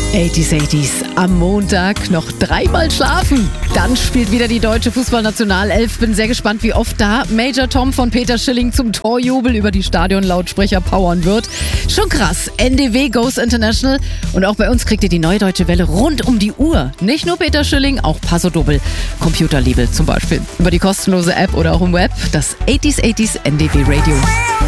80s am Montag noch dreimal schlafen. Dann spielt wieder die deutsche Fußballnationalelf. Bin sehr gespannt, wie oft da Major Tom von Peter Schilling zum Torjubel über die Stadionlautsprecher powern wird. Schon krass. NDW goes international. Und auch bei uns kriegt ihr die Neue Deutsche Welle rund um die Uhr. Nicht nur Peter Schilling, auch Paso Doble, Computerliebe zum Beispiel. Über die kostenlose App oder auch im Web. Das 80s NDW Radio.